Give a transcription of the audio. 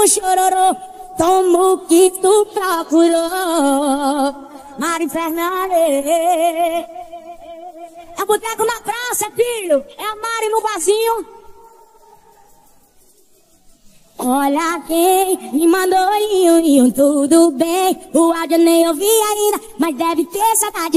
no chororô, toma o que tu procurou. Mari Fernandes. É boteco na praça, filho. É a Mari no barzinho. Olha quem me mandou tudo bem. O áudio nem ouvi ainda, mas deve ter saudade.